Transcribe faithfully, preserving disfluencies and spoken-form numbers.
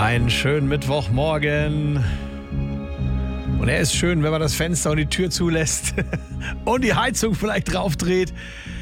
Einen schönen Mittwochmorgen. Und er ist schön, wenn man das Fenster und die Tür zulässt und die Heizung vielleicht draufdreht.